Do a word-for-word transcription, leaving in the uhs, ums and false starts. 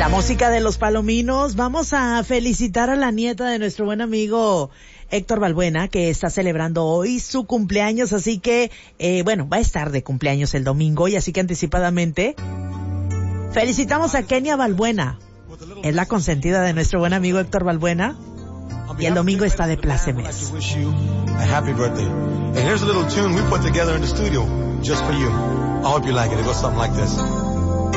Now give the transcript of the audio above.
La música de los Palominos. Vamos a felicitar a la nieta de nuestro buen amigo Héctor Balbuena, que está celebrando hoy su cumpleaños, así que, eh, bueno, va a estar de cumpleaños el domingo, y así que anticipadamente felicitamos a Kenia Balbuena. Es la consentida de nuestro buen amigo Héctor Balbuena, y el domingo está de plácemes. Happy birthday. And here's a little tune we put together in the studio just for you. I hope you like it. It goes something like this.